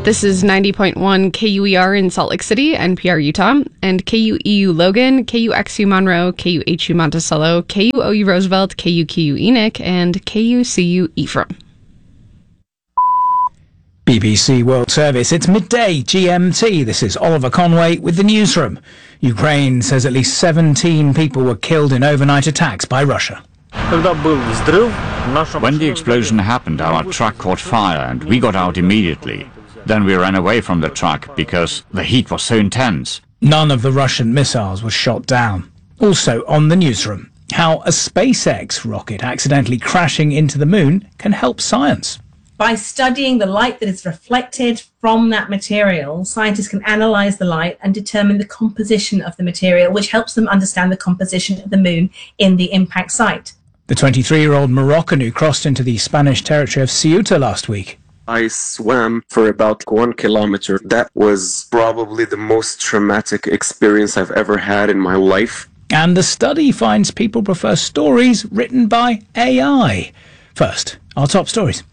This is 90.1 KUER in Salt Lake City, NPR Utah, and KUEU Logan, KUXU Monroe, KUHU Monticello, KUOU Roosevelt, KUQU Enoch, and KUCU Ephraim. BBC World Service, it's midday GMT. This is Oliver Conway with the newsroom. Ukraine says at least 17 people were killed in overnight attacks by Russia. When the explosion happened, our truck caught fire and we got out immediately. Then we ran away from the truck because the heat was so intense. None of the Russian missiles was shot down. Also on the newsroom, how a SpaceX rocket accidentally crashing into the moon can help science. By studying the light that is reflected from that material, scientists can analyze the light and determine the composition of the material, which helps them understand the composition of the moon in the impact site. The 23-year-old Moroccan who crossed into the Spanish territory of Ceuta last week. I swam for about 1 kilometer. That was probably the most traumatic experience I've ever had in my life. And the study finds people prefer stories written by AI. First, our top stories.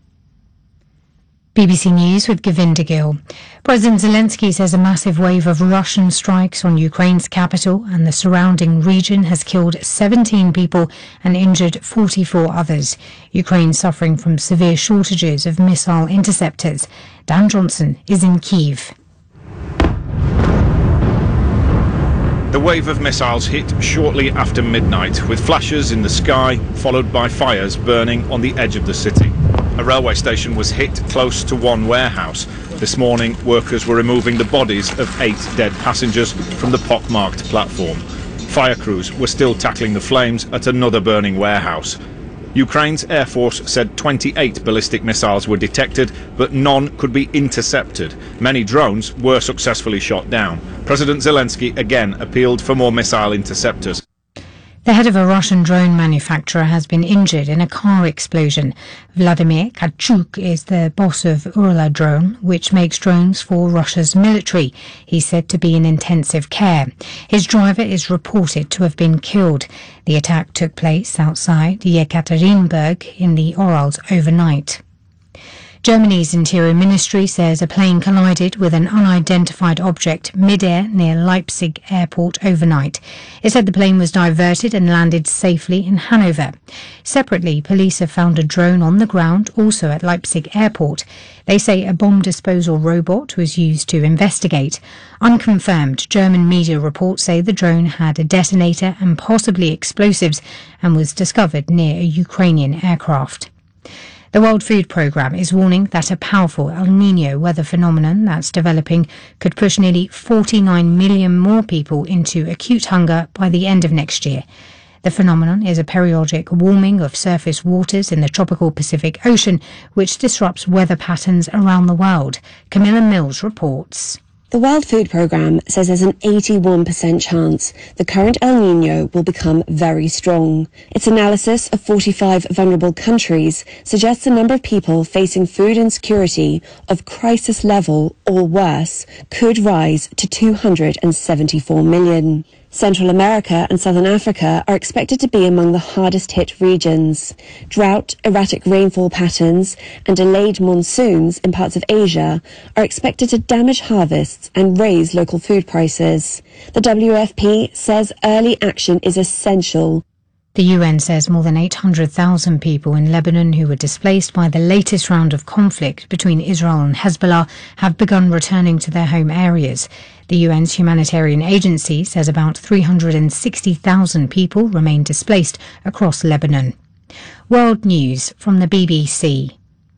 BBC News with Govinda Gill. President Zelensky says a massive wave of Russian strikes on Ukraine's capital and the surrounding region has killed 17 people and injured 44 others. Ukraine suffering from severe shortages of missile interceptors. Dan Johnson is in Kyiv. The wave of missiles hit shortly after midnight, with flashes in the sky, followed by fires burning on the edge of the city. A railway station was hit close to one warehouse. This morning, workers were removing the bodies of 8 dead passengers from the pockmarked platform. Fire crews were still tackling the flames at another burning warehouse. Ukraine's Air Force said 28 ballistic missiles were detected, but none could be intercepted. Many drones were successfully shot down. President Zelensky again appealed for more missile interceptors. The head of a Russian drone manufacturer has been injured in a car explosion. Vladimir Kachuk is the boss of Urla Drone, which makes drones for Russia's military. He's said to be in intensive care. His driver is reported to have been killed. The attack took place outside Yekaterinburg in the Urals overnight. Germany's Interior Ministry says a plane collided with an unidentified object mid-air near Leipzig airport overnight. It said the plane was diverted and landed safely in Hanover. Separately, police have found a drone on the ground, also at Leipzig airport. They say a bomb disposal robot was used to investigate. Unconfirmed German media reports say the drone had a detonator and possibly explosives and was discovered near a Ukrainian aircraft. The World Food Programme is warning that a powerful El Niño weather phenomenon that's developing could push nearly 49 million more people into acute hunger by the end of next year. The phenomenon is a periodic warming of surface waters in the tropical Pacific Ocean, which disrupts weather patterns around the world. Camilla Mills reports. The World Food Programme says there's an 81% chance the current El Niño will become very strong. Its analysis of 45 vulnerable countries suggests the number of people facing food insecurity of crisis level or worse could rise to 274 million. Central America and Southern Africa are expected to be among the hardest hit regions. Drought, erratic rainfall patterns and delayed monsoons in parts of Asia are expected to damage harvests and raise local food prices. The WFP says early action is essential. The UN says more than 800,000 people in Lebanon who were displaced by the latest round of conflict between Israel and Hezbollah have begun returning to their home areas. The UN's humanitarian agency says about 360,000 people remain displaced across Lebanon. World News from the BBC.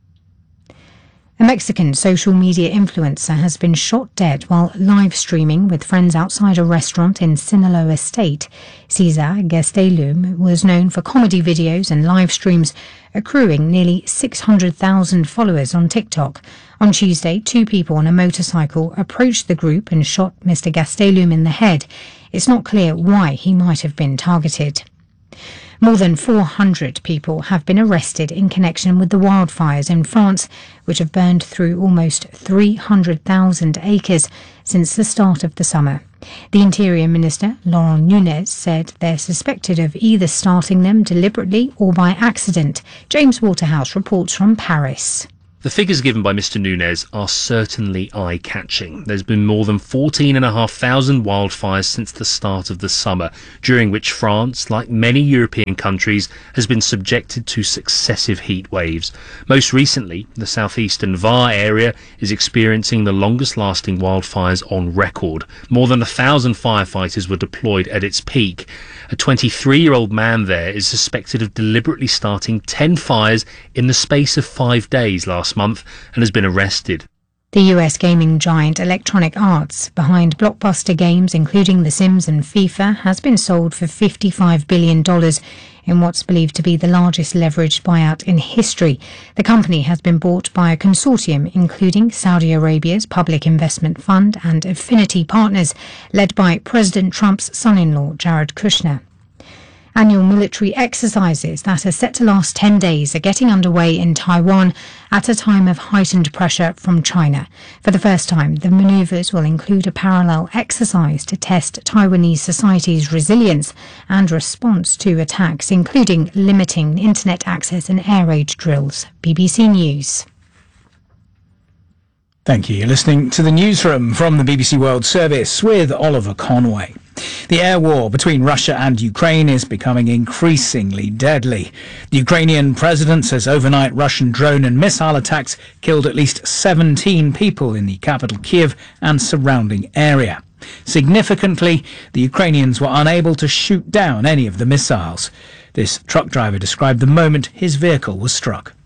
A Mexican social media influencer has been shot dead while live streaming with friends outside a restaurant in Sinaloa State. Cesar Gastelum was known for comedy videos and live streams, accruing nearly 600,000 followers on TikTok. On Tuesday, 2 people on a motorcycle approached the group and shot Mr. Gastelum in the head. It's not clear why he might have been targeted. More than 400 people have been arrested in connection with the wildfires in France, which have burned through almost 300,000 acres since the start of the summer. The Interior Minister, Laurent Nunez, said they're suspected of either starting them deliberately or by accident. James Waterhouse reports from Paris. The figures given by Mr. Nunes are certainly eye-catching. There's been more than 14,500 wildfires since the start of the summer, during which France, like many European countries, has been subjected to successive heat waves. Most recently, the southeastern Var area is experiencing the longest-lasting wildfires on record. More than 1,000 firefighters were deployed at its peak. A 23-year-old man there is suspected of deliberately starting 10 fires in the space of 5 days last month and has been arrested. The US gaming giant Electronic Arts, behind blockbuster games including The Sims and FIFA, has been sold for $55 billion in what's believed to be the largest leveraged buyout in history. The company has been bought by a consortium including Saudi Arabia's Public Investment Fund and Affinity Partners, led by President Trump's son-in-law, Jared Kushner. Annual military exercises that are set to last 10 days are getting underway in Taiwan at a time of heightened pressure from China. For the first time, the manoeuvres will include a parallel exercise to test Taiwanese society's resilience and response to attacks, including limiting internet access and air raid drills. BBC News. Thank you. You're listening to the newsroom from the BBC World Service with Oliver Conway. The air war between Russia and Ukraine is becoming increasingly deadly. The Ukrainian president says overnight Russian drone and missile attacks killed at least 17 people in the capital Kiev and surrounding area. Significantly, the Ukrainians were unable to shoot down any of the missiles. This truck driver described the moment his vehicle was struck.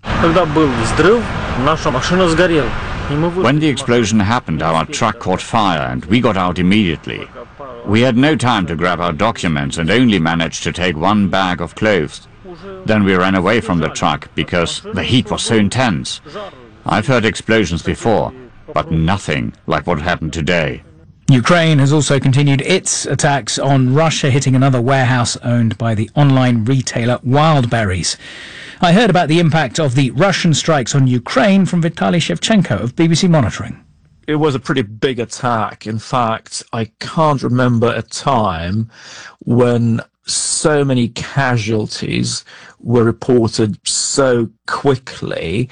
When the explosion happened, our truck caught fire and we got out immediately. We had no time to grab our documents and only managed to take one bag of clothes. Then we ran away from the truck because the heat was so intense. I've heard explosions before, but nothing like what happened today. Ukraine has also continued its attacks on Russia, hitting another warehouse owned by the online retailer Wildberries. I heard about the impact of the Russian strikes on Ukraine from Vitaly Shevchenko of BBC Monitoring. It was a pretty big attack. In fact, I can't remember a time when so many casualties were reported so quickly,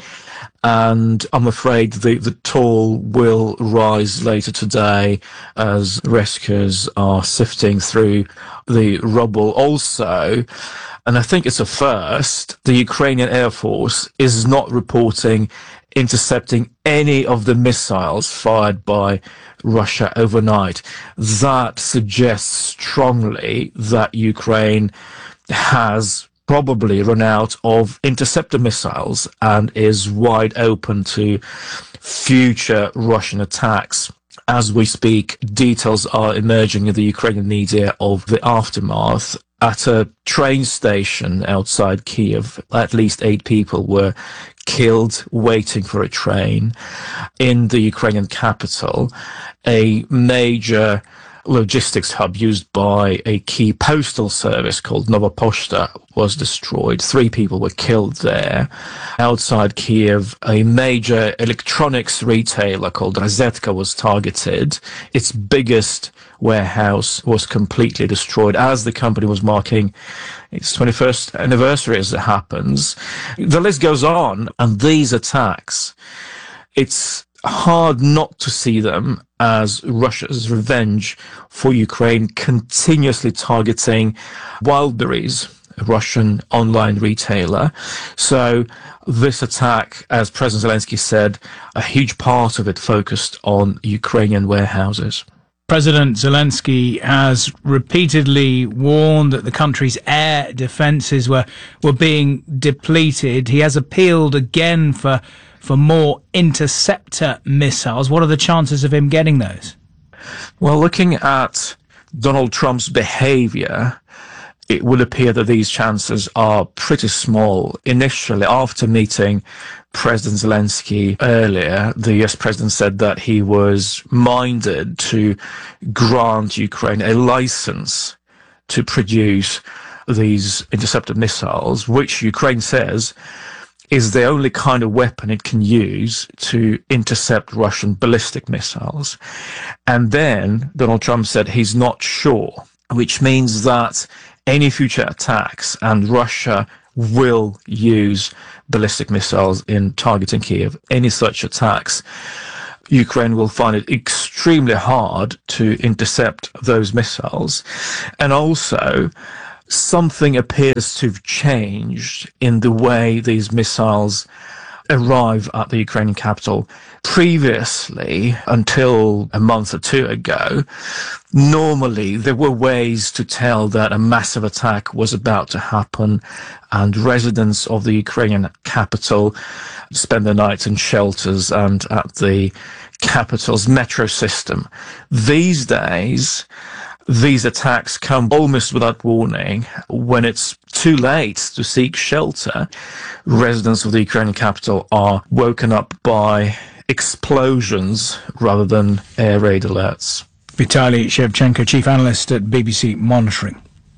and I'm afraid the toll will rise later today as rescuers are sifting through the rubble. Also, and I think it's a first, the Ukrainian Air Force is not reporting intercepting any of the missiles fired by Russia overnight. That suggests strongly that Ukraine has probably run out of interceptor missiles and is wide open to future Russian attacks. As we speak, details are emerging in the Ukrainian media of the aftermath. At a train station outside Kiev, at least 8 people were killed waiting for a train. In the Ukrainian capital, a major logistics hub used by a key postal service called Nova Poshta was destroyed. 3 people were killed there. Outside Kiev, a major electronics retailer called Rozetka was targeted. Its biggest warehouse was completely destroyed as the company was marking its 21st anniversary as it happens. The list goes on, and these attacks, it's hard not to see them as Russia's revenge for Ukraine continuously targeting Wildberries, a Russian online retailer. So this attack, as President Zelensky said, a huge part of it focused on Ukrainian warehouses. President Zelensky has repeatedly warned that the country's air defences were being depleted. He has appealed again for more interceptor missiles. What are the chances of him getting those? Well, looking at Donald Trump's behaviour, it would appear that these chances are pretty small. Initially, after meeting President Zelensky earlier, the US president said that he was minded to grant Ukraine a license to produce these interceptor missiles, which Ukraine says is the only kind of weapon it can use to intercept Russian ballistic missiles. And then Donald Trump said he's not sure, which means that any future attacks, and Russia will use ballistic missiles in targeting Kiev, any such attacks, Ukraine will find it extremely hard to intercept those missiles. And also, something appears to have changed in the way these missiles arrive at the Ukrainian capital. Previously, until a month or two ago, normally there were ways to tell that a massive attack was about to happen, and residents of the Ukrainian capital spend their nights in shelters and at the capital's metro system. These days, these attacks come almost without warning. When it's too late to seek shelter, residents of the Ukrainian capital are woken up by explosions rather than air raid alerts. Vitaly Shevchenko, chief analyst at BBC Monitoring.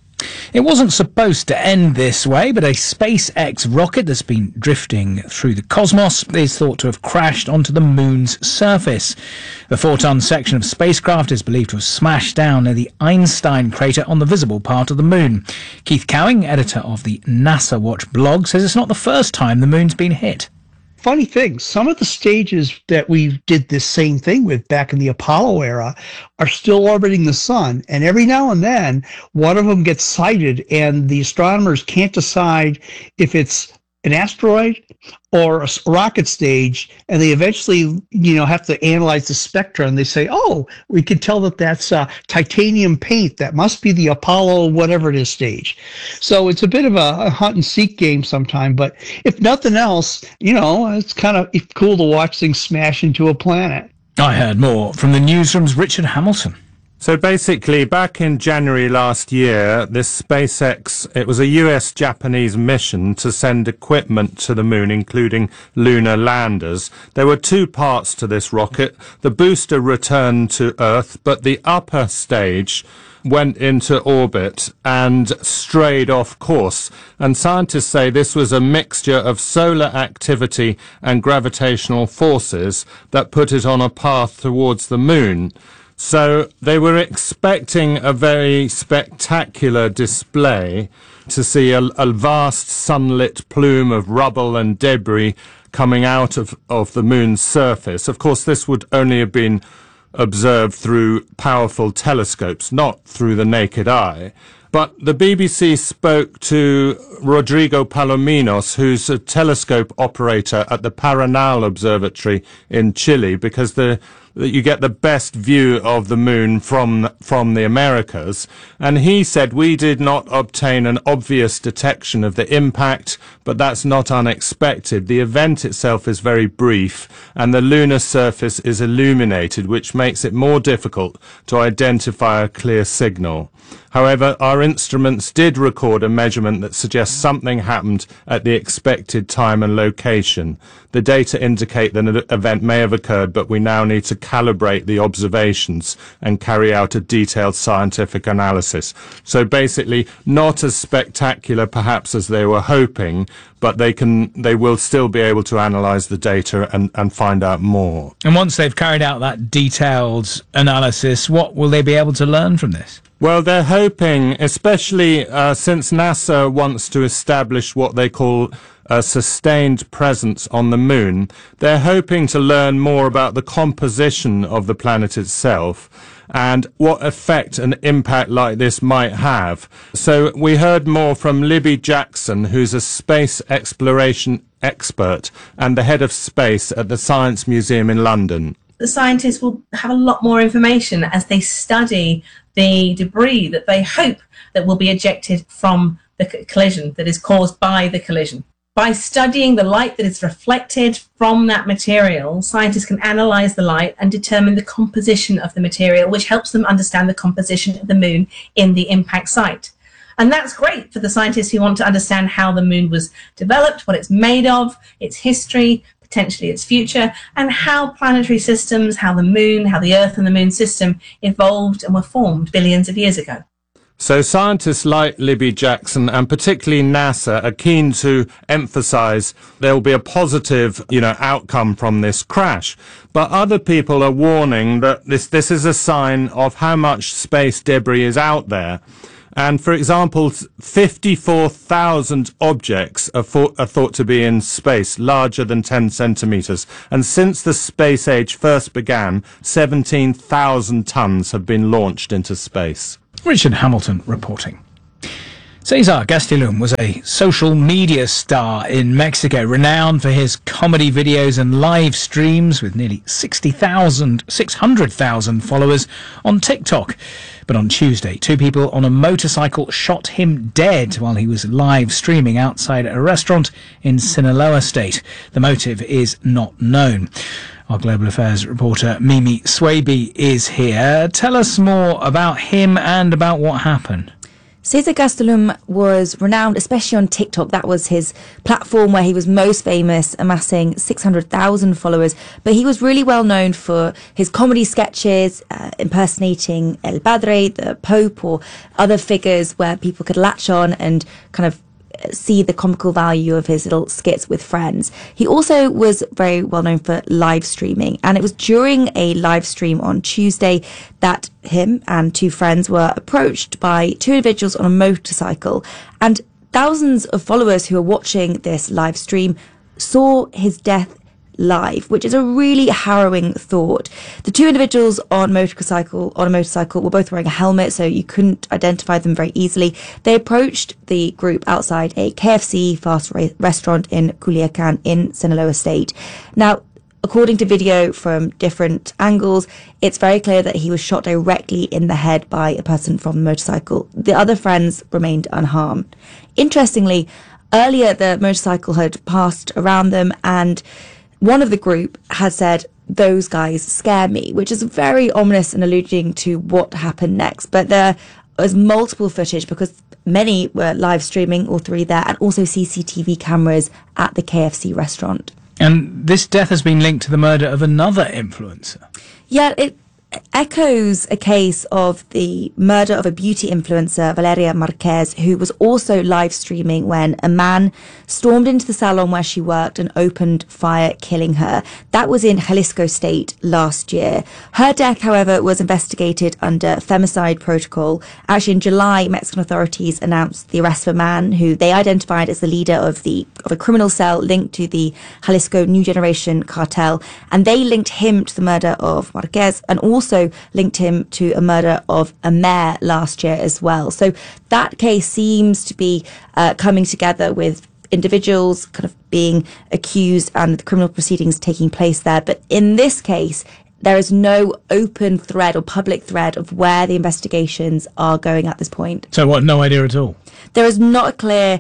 It wasn't supposed to end this way, but a SpaceX rocket that's been drifting through the cosmos is thought to have crashed onto the moon's surface. The 4-ton section of spacecraft is believed to have smashed down near the Einstein crater on the visible part of the moon. Keith Cowing, editor of the NASA Watch blog, says it's not the first time the moon's been hit. Funny thing, some of the stages that we did this same thing with back in the Apollo era are still orbiting the sun, and every now and then one of them gets sighted and the astronomers can't decide if it's an asteroid or a rocket stage, and they eventually, have to analyze the spectra, and they say, oh, we can tell that that's titanium paint. That must be the Apollo whatever it is stage. So it's a bit of a hunt and seek game sometime, but if nothing else, it's kind of cool to watch things smash into a planet. I heard more from the newsroom's Richard Hamilton. So basically, back in January last year, this SpaceX, it was a US-Japanese mission to send equipment to the moon, including lunar landers. There were two parts to this rocket. The booster returned to Earth, but the upper stage went into orbit and strayed off course. And scientists say this was a mixture of solar activity and gravitational forces that put it on a path towards the moon. So they were expecting a very spectacular display to see a vast sunlit plume of rubble and debris coming out of the moon's surface. Of course, this would only have been observed through powerful telescopes, not through the naked eye. But the BBC spoke to Rodrigo Palominos, who's a telescope operator at the Paranal Observatory in Chile, because you get the best view of the moon from the Americas. And he said, we did not obtain an obvious detection of the impact, but that's not unexpected. The event itself is very brief, and the lunar surface is illuminated, which makes it more difficult to identify a clear signal. However, our instruments did record a measurement that suggests something happened at the expected time and location. The data indicate that an event may have occurred, but we now need to calibrate the observations and carry out a detailed scientific analysis. So basically, not as spectacular perhaps as they were hoping, but they will still be able to analyse the data and find out more. And once they've carried out that detailed analysis, what will they be able to learn from this? Well, they're hoping, especially since NASA wants to establish what they call a sustained presence on the moon, they're hoping to learn more about the composition of the planet itself and what effect an impact like this might have. So we heard more from Libby Jackson, who's a space exploration expert and the head of space at the Science Museum in London. The scientists will have a lot more information as they study the debris that they hope that will be ejected from the collision, that is caused by the collision. By studying the light that is reflected from that material, scientists can analyze the light and determine the composition of the material, which helps them understand the composition of the moon in the impact site. And that's great for the scientists who want to understand how the moon was developed, what it's made of, its history, potentially its future, and how planetary systems, how the moon, how the Earth and the moon system evolved and were formed billions of years ago. So scientists like Libby Jackson and particularly NASA are keen to emphasize there will be a positive, outcome from this crash. But other people are warning that this is a sign of how much space debris is out there. And for example, 54,000 objects are thought to be in space, larger than 10 centimetres. And since the space age first began, 17,000 tons have been launched into space. Richard Hamilton reporting. Cesar Gastelum was a social media star in Mexico, renowned for his comedy videos and live streams with nearly 600,000 followers on TikTok. But on Tuesday, two people on a motorcycle shot him dead while he was live streaming outside a restaurant in Sinaloa State. The motive is not known. Our Global Affairs reporter Mimi Swaby is here. Tell us more about him and about what happened. Cesar Gastelum was renowned, especially on TikTok. That was his platform where he was most famous, amassing 600,000 followers. But he was really well known for his comedy sketches, impersonating El Padre, the Pope, or other figures where people could latch on and kind of see the comical value of his little skits with friends. He also was very well known for live streaming, and it was during a live stream on Tuesday that him and two friends were approached by two individuals on a motorcycle, and thousands of followers who were watching this live stream saw his death live, which is a really harrowing thought. The two individuals on a motorcycle were both wearing a helmet, so you couldn't identify them very easily. They approached the group outside a KFC fast restaurant in Culiacan in Sinaloa State. Now, according to video from different angles, it's very clear that he was shot directly in the head by a person from the motorcycle. The other friends remained unharmed. Interestingly, earlier the motorcycle had passed around them, and one of the group had said, "Those guys scare me," which is very ominous and alluding to what happened next. But there was multiple footage because many were live streaming, all three there, and also CCTV cameras at the KFC restaurant. And this death has been linked to the murder of another influencer. Yeah, it echoes a case of the murder of a beauty influencer, Valeria Marquez, who was also live streaming when a man stormed into the salon where she worked and opened fire, killing her. That was in Jalisco State last year. Her death, however, was investigated under femicide protocol. Actually, in July, Mexican authorities announced the arrest of a man who they identified as the leader of a criminal cell linked to the Jalisco New Generation cartel, and they linked him to the murder of Marquez and also linked him to a murder of a mayor last year as well. So that case seems to be coming together with individuals kind of being accused and the criminal proceedings taking place there. But in this case, there is no open thread or public thread of where the investigations are going at this point. So what, no idea at all? There is not a clear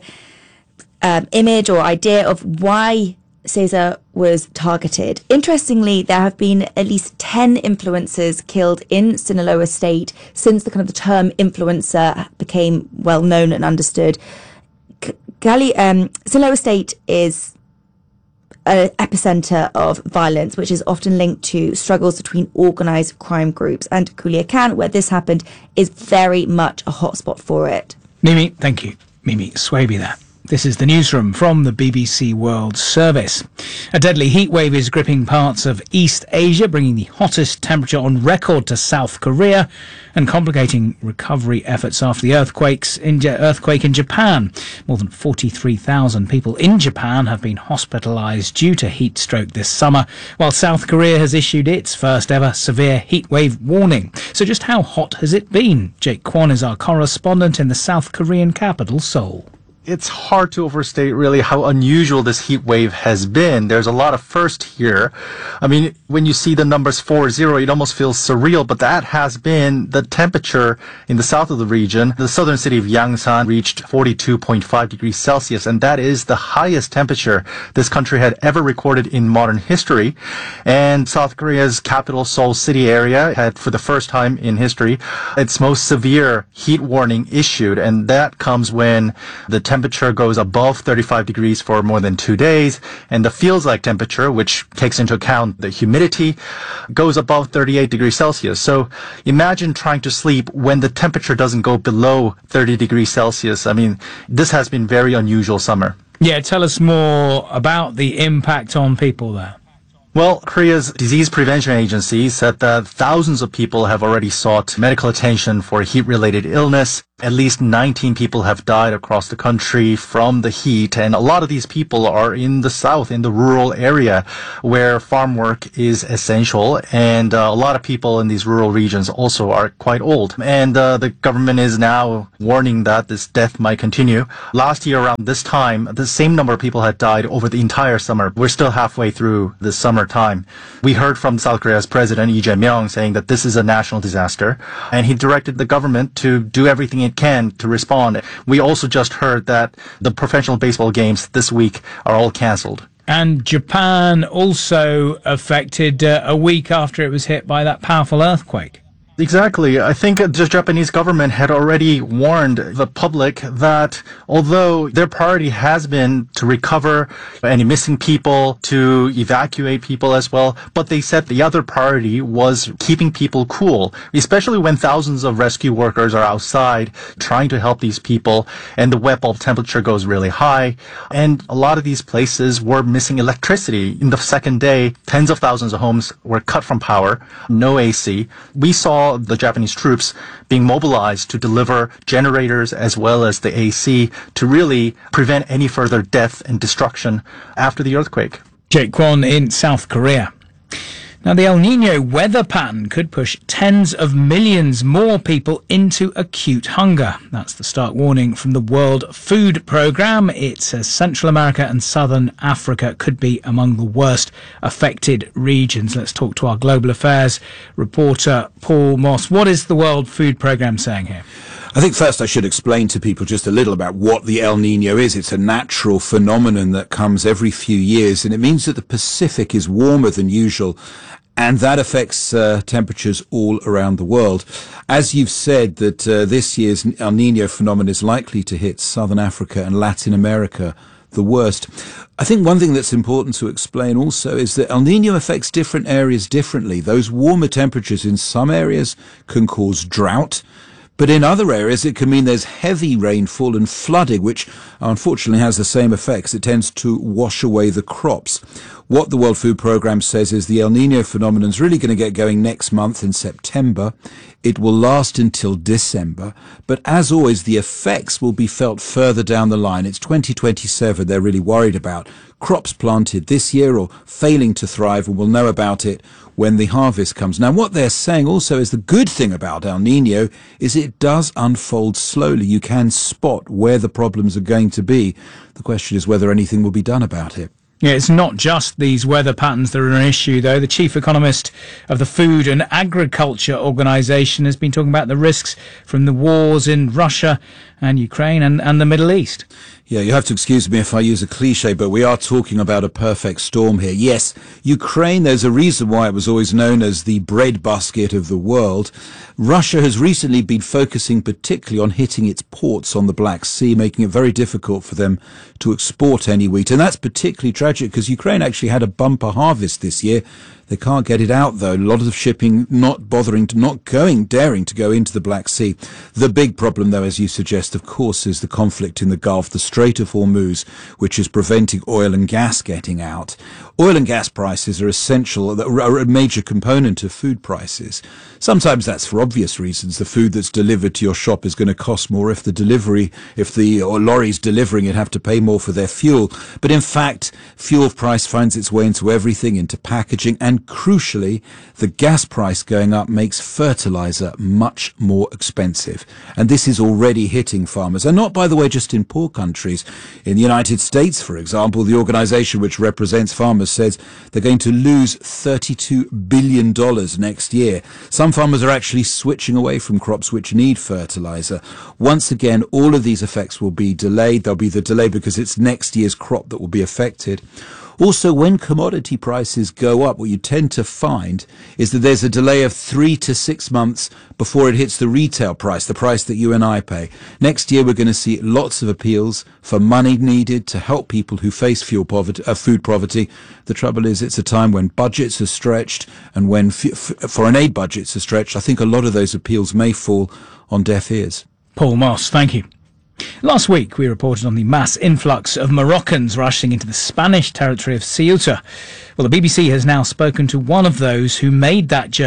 image or idea of why Cesar was targeted. Interestingly, there have been at least 10 influencers killed in Sinaloa State since the term influencer became well known and understood. Sinaloa State is an epicenter of violence, which is often linked to struggles between organized crime groups, and Culiacan, where this happened, is very much a hotspot for it. Mimi, thank you. Mimi Swaby there. This is the newsroom from the BBC World Service. A deadly heatwave is gripping parts of East Asia, bringing the hottest temperature on record to South Korea and complicating recovery efforts after the earthquake in Japan. More than 43,000 people in Japan have been hospitalized due to heat stroke this summer, while South Korea has issued its first ever severe heatwave warning. So just how hot has it been? Jake Kwon is our correspondent in the South Korean capital, Seoul. It's hard to overstate really how unusual this heat wave has been. There's a lot of first here. I mean, when you see the numbers 40, it almost feels surreal, but that has been the temperature in the south of the region. The southern city of Yangsan reached 42.5 degrees Celsius, and that is the highest temperature this country had ever recorded in modern history. And South Korea's capital, Seoul city area, had for the first time in history its most severe heat warning issued, and that comes when the temperature goes above 35 degrees for more than 2 days, and the feels-like temperature, which takes into account the humidity, goes above 38 degrees Celsius. So imagine trying to sleep when the temperature doesn't go below 30 degrees Celsius. I mean, this has been very unusual summer. Yeah, tell us more about the impact on people there. Well, Korea's Disease Prevention Agency said that thousands of people have already sought medical attention for heat-related illness. At least 19 people have died across the country from the heat, and a lot of these people are in the south, in the rural area, where farm work is essential, and a lot of people in these rural regions also are quite old. And the government is now warning that this death might continue. Last year around this time, the same number of people had died over the entire summer. We're still halfway through the summertime. We heard from South Korea's President Lee Jae-myung saying that this is a national disaster, and he directed the government to do everything it can to respond. We also just heard that the professional baseball games this week are all cancelled. And Japan also affected a week after it was hit by that powerful earthquake. Exactly. I think the Japanese government had already warned the public that although their priority has been to recover any missing people, to evacuate people as well, but they said the other priority was keeping people cool, especially when thousands of rescue workers are outside trying to help these people and the wet bulb temperature goes really high. And a lot of these places were missing electricity. In the second day, tens of thousands of homes were cut from power, no AC. We saw the Japanese troops being mobilized to deliver generators as well as the AC to really prevent any further death and destruction after the earthquake. Jake Kwon in South Korea. Now, the El Nino weather pattern could push tens of millions more people into acute hunger. That's the stark warning from the World Food Programme. It says Central America and Southern Africa could be among the worst affected regions. Let's talk to our global affairs reporter, Paul Moss. What is the World Food Programme saying here? I think first I should explain to people just a little about what the El Nino is. It's a natural phenomenon that comes every few years, and it means that the Pacific is warmer than usual, and that affects temperatures all around the world. As you've said, that this year's El Nino phenomenon is likely to hit Southern Africa and Latin America the worst. I think one thing that's important to explain also is that El Nino affects different areas differently. Those warmer temperatures in some areas can cause drought, but in other areas it can mean there's heavy rainfall and flooding, which unfortunately has the same effects. It tends to wash away the crops. What the World Food Programme says is the El Nino phenomenon is really going to get going next month in September. It will last until December, but as always, the effects will be felt further down the line. It's 2027 they're really worried about. Crops planted this year or failing to thrive, and we'll know about it when the harvest comes. Now, what they're saying also is the good thing about El Nino is it does unfold slowly. You can spot where the problems are going to be. The question is whether anything will be done about it. Yeah, it's not just these weather patterns that are an issue, though. The chief economist of the Food and Agriculture Organization has been talking about the risks from the wars in Russia and Ukraine and the Middle East. Yeah, you have to excuse me if I use a cliche, but we are talking about a perfect storm here. Yes, Ukraine, there's a reason why it was always known as the breadbasket of the world. Russia has recently been focusing particularly on hitting its ports on the Black Sea, making it very difficult for them to export any wheat. And that's particularly tragic because Ukraine actually had a bumper harvest this year. They can't get it out, though. A lot of shipping daring to go into the Black Sea. The big problem, though, as you suggest, of course, is the conflict in the Gulf, the Strait of Hormuz, which is preventing oil and gas getting out. Oil and gas prices are essential, are a major component of food prices. Sometimes that's for obvious reasons. The food that's delivered to your shop is going to cost more if the lorries delivering it have to pay more for their fuel. But in fact, fuel price finds its way into everything, into packaging, and crucially, the gas price going up makes fertilizer much more expensive. And this is already hitting farmers. And not, by the way, just in poor countries. In the United States, for example, the organization which represents farmers says they're going to lose $32 billion next year. Some farmers are actually switching away from crops which need fertilizer. Once again, all of these effects will be delayed. There'll be the delay because it's next year's crop that will be affected. Also, when commodity prices go up, what you tend to find is that there's a delay of 3 to 6 months before it hits the retail price, the price that you and I pay. Next year, we're going to see lots of appeals for money needed to help people who face food poverty. The trouble is, it's a time when budgets are stretched, and when foreign aid budgets are stretched. I think a lot of those appeals may fall on deaf ears. Paul Moss, thank you. Last week, we reported on the mass influx of Moroccans rushing into the Spanish territory of Ceuta. Well, the BBC has now spoken to one of those who made that journey.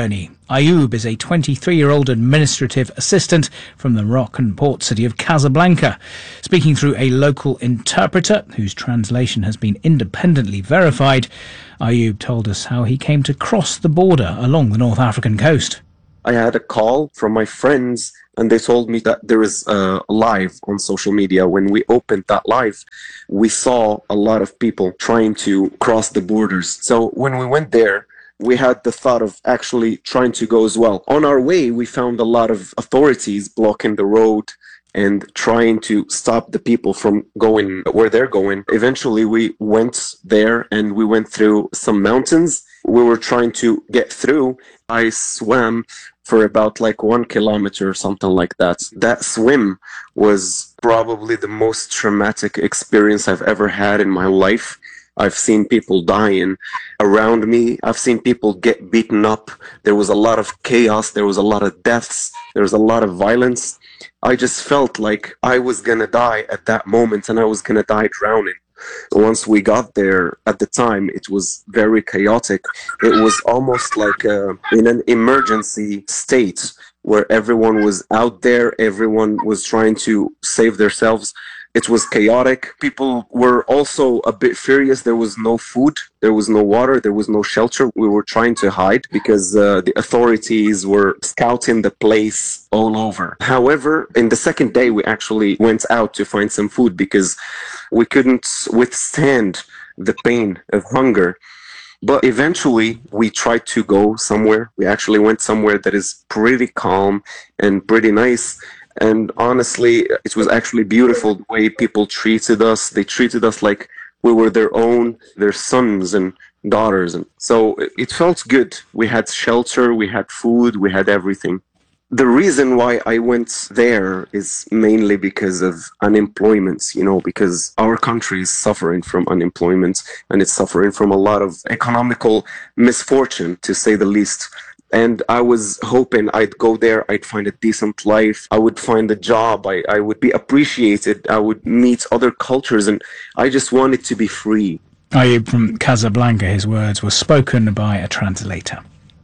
Ayoub is a 23-year-old administrative assistant from the Moroccan port city of Casablanca. Speaking through a local interpreter, whose translation has been independently verified, Ayoub told us how he came to cross the border along the North African coast. I had a call from my friends and they told me that there is a live on social media. When we opened that live, we saw a lot of people trying to cross the borders. So when we went there, we had the thought of actually trying to go as well. On our way, we found a lot of authorities blocking the road and trying to stop the people from going where they're going. Eventually, we went there and we went through some mountains. We were trying to get through. I swam for about 1 kilometer or something like that. That swim was probably the most traumatic experience I've ever had in my life. I've seen people dying around me. I've seen people get beaten up. There was a lot of chaos. There was a lot of deaths. There was a lot of violence. I just felt like I was going to die at that moment and I was going to die drowning. Once we got there, at the time, it was very chaotic. It was almost like in an emergency state where everyone was out there. Everyone was trying to save themselves. It was chaotic. People were also a bit furious. There was no food, there was no water, there was no shelter. We were trying to hide because the authorities were scouting the place all over. However, in the second day, we actually went out to find some food because we couldn't withstand the pain of hunger. But eventually, we tried to go somewhere. We actually went somewhere that is pretty calm and pretty nice. And honestly, it was actually beautiful the way people treated us. They treated us like we were their sons and daughters. And so it felt good. We had shelter, we had food, we had everything. The reason why I went there is mainly because of unemployment, because our country is suffering from unemployment and it's suffering from a lot of economical misfortune, to say the least. And I was hoping I'd go there, I'd find a decent life, I would find a job, I would be appreciated, I would meet other cultures, and I just wanted to be free. Ayoub from Casablanca, his words were spoken by a translator.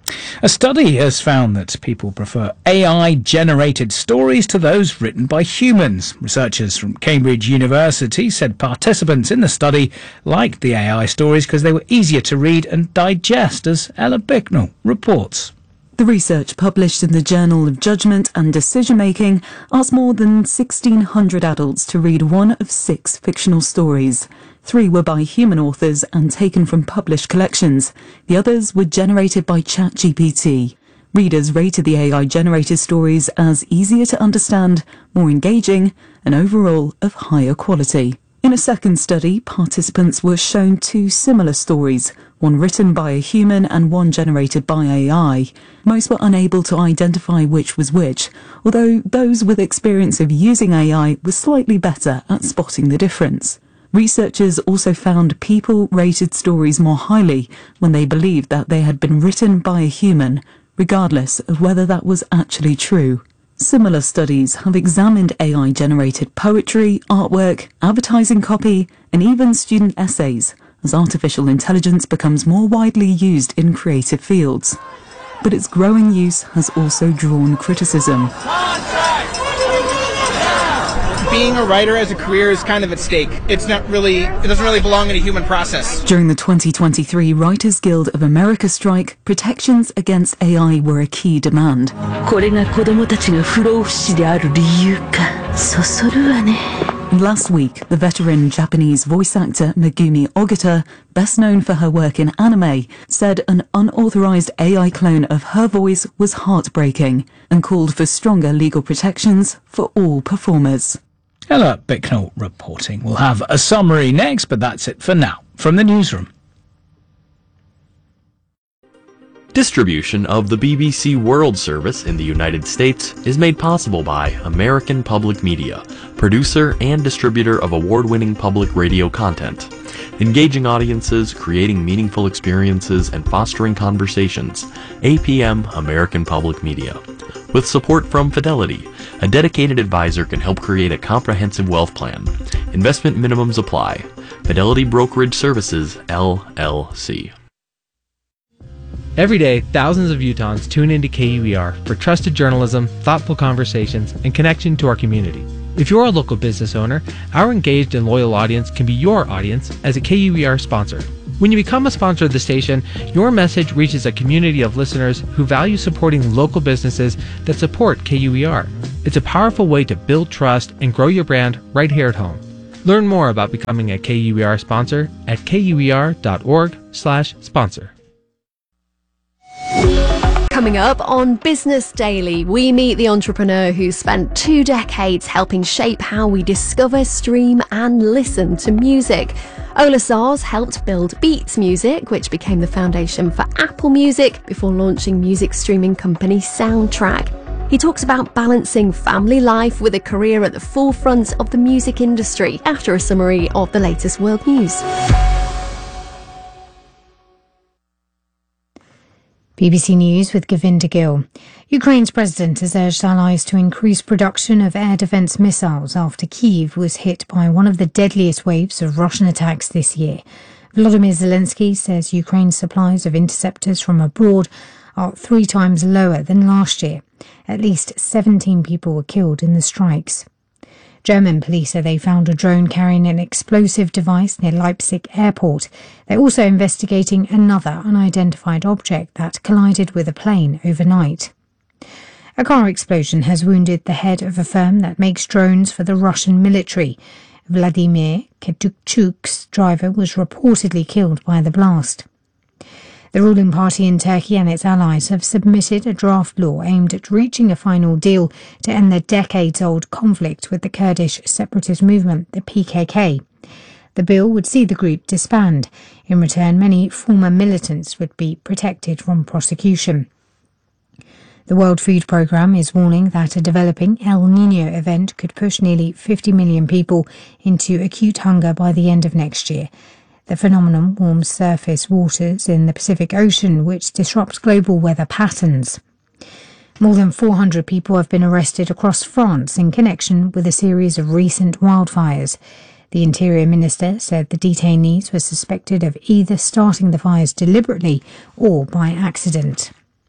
A study has found that people prefer AI-generated stories to those written by humans. Researchers from Cambridge University said participants in the study liked the AI stories because they were easier to read and digest, as Ella Bicknell reports. The research, published in the Journal of Judgment and Decision Making, asked more than 1,600 adults to read one of 6 fictional stories. 3 were by human authors and taken from published collections. The others were generated by ChatGPT. Readers rated the AI-generated stories as easier to understand, more engaging, and overall of higher quality. In a second study, participants were shown 2 similar stories, one written by a human and one generated by AI. Most were unable to identify which was which, although those with experience of using AI were slightly better at spotting the difference. Researchers also found people rated stories more highly when they believed that they had been written by a human, regardless of whether that was actually true. Similar studies have examined AI-generated poetry, artwork, advertising copy, and even student essays, as artificial intelligence becomes more widely used in creative fields. But its growing use has also drawn criticism. Being a writer as a career is kind of at stake. It doesn't really belong in a human process. During the 2023 Writers Guild of America strike, protections against AI were a key demand. Last week, the veteran Japanese voice actor Megumi Ogata, best known for her work in anime, said an unauthorized AI clone of her voice was heartbreaking and called for stronger legal protections for all performers. Ella Bicknell reporting. We'll have a summary next, but that's it for now. From the newsroom. Distribution of the BBC World Service in the United States is made possible by American Public Media, producer and distributor of award-winning public radio content. Engaging audiences, creating meaningful experiences, and fostering conversations. APM American Public Media. With support from Fidelity, a dedicated advisor can help create a comprehensive wealth plan. Investment minimums apply. Fidelity Brokerage Services, LLC. Every day, thousands of Utahns tune into KUER for trusted journalism, thoughtful conversations, and connection to our community. If you're a local business owner, our engaged and loyal audience can be your audience as a KUER sponsor. When you become a sponsor of the station, your message reaches a community of listeners who value supporting local businesses that support KUER. It's a powerful way to build trust and grow your brand right here at home. Learn more about becoming a KUER sponsor at kuer.org/sponsor. Coming up on Business Daily, we meet the entrepreneur who spent 2 decades helping shape how we discover, stream and listen to music. Ola Sars helped build Beats Music, which became the foundation for Apple Music before launching music streaming company Soundtrack. He talks about balancing family life with a career at the forefront of the music industry after a summary of the latest world news. BBC News with Govinda Gill. Ukraine's president has urged allies to increase production of air defence missiles after Kyiv was hit by one of the deadliest waves of Russian attacks this year. Volodymyr Zelensky says Ukraine's supplies of interceptors from abroad are 3 times lower than last year. At least 17 people were killed in the strikes. German police say they found a drone carrying an explosive device near Leipzig airport. They're also investigating another unidentified object that collided with a plane overnight. A car explosion has wounded the head of a firm that makes drones for the Russian military. Vladimir Kedukchuk's driver was reportedly killed by the blast. The ruling party in Turkey and its allies have submitted a draft law aimed at reaching a final deal to end the decades-old conflict with the Kurdish separatist movement, the PKK. The bill would see the group disband. In return, many former militants would be protected from prosecution. The World Food Programme is warning that a developing El Niño event could push nearly 50 million people into acute hunger by the end of next year. The phenomenon warms surface waters in the Pacific Ocean, which disrupts global weather patterns. More than 400 people have been arrested across France in connection with a series of recent wildfires. The Interior Minister said the detainees were suspected of either starting the fires deliberately or by accident.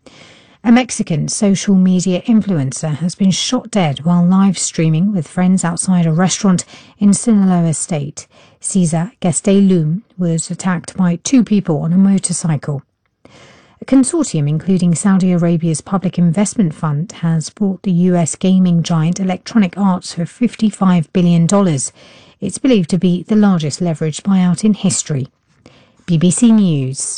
A Mexican social media influencer has been shot dead while live streaming with friends outside a restaurant in Sinaloa State. Cesar Gastelum was attacked by 2 people on a motorcycle. A consortium including Saudi Arabia's Public Investment Fund has bought the US gaming giant Electronic Arts for $55 billion. It's believed to be the largest leveraged buyout in history. BBC News.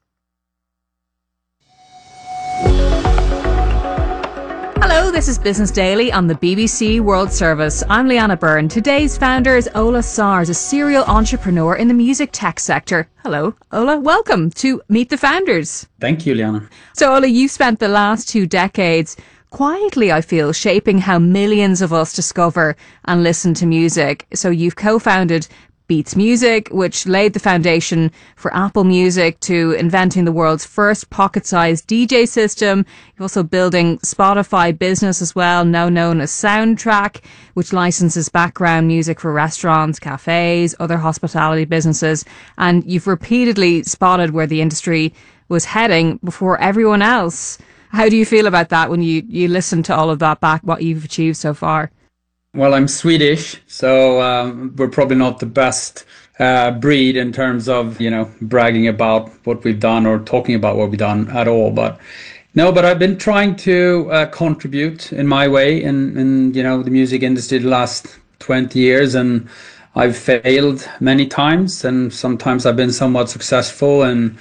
Hello, this is Business Daily on the BBC World Service. I'm Leanna Byrne. Today's founder is Ola Sars, a serial entrepreneur in the music tech sector. Hello, Ola. Welcome to Meet the Founders. Thank you, Leanna. So, Ola, you've spent the last 2 decades quietly, I feel, shaping how millions of us discover and listen to music. So you've co-founded Beats Music, which laid the foundation for Apple Music, to inventing the world's first pocket-sized DJ system. You're also building Spotify Business as well, now known as Soundtrack, which licenses background music for restaurants, cafes, other hospitality businesses. And you've repeatedly spotted where the industry was heading before everyone else. How do you feel about that when you listen to all of that back, what you've achieved so far? Well, I'm Swedish, so we're probably not the best breed in terms of, bragging about what we've done or talking about what we've done at all. But I've been trying to contribute in my way in the music industry the last 20 years, and I've failed many times, and sometimes I've been somewhat successful. And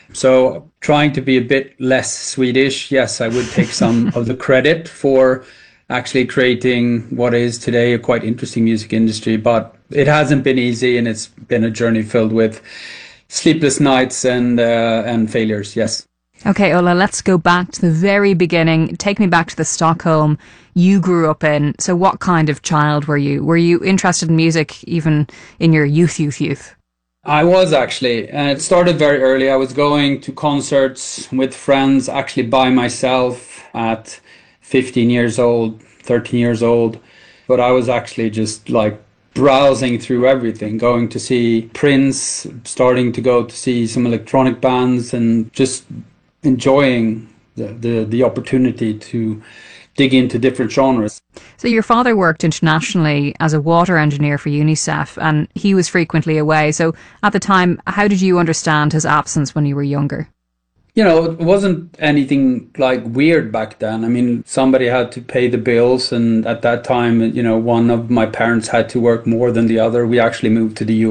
so trying to be a bit less Swedish, yes, I would take some of the credit for actually creating what is today a quite interesting music industry. But it hasn't been easy, and it's been a journey filled with sleepless nights and failures, yes. Okay, Ola, let's go back to the very beginning. Take me back to the Stockholm you grew up in. So what kind of child were you? Were you interested in music even in your youth? I was actually, and it started very early. I was going to concerts with friends, actually by myself at 15 years old, 13 years old. But I was actually just like browsing through everything, going to see Prince, starting to go to see some electronic bands, and just enjoying the opportunity to dig into different genres. So your father worked internationally as a water engineer for UNICEF, and he was frequently away. So at the time, how did you understand his absence when you were younger? You know, it wasn't anything like weird back then. I mean, somebody had to pay the bills, and at that time, you know, one of my parents had to work more than the other. We actually moved to the US